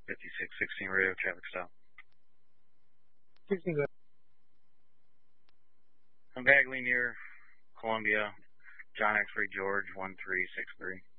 5616 radio traffic stop. 16 go. I'm vaguely near Columbia, John X-Ray George 1363.